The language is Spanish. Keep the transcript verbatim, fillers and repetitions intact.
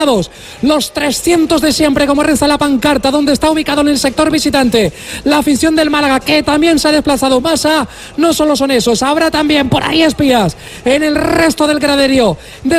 Los trescientos de siempre, como reza la pancarta, donde está ubicado en el sector visitante la afición del Málaga, que también se ha desplazado más a, no solo son esos, habrá también por ahí espías en el resto del graderío de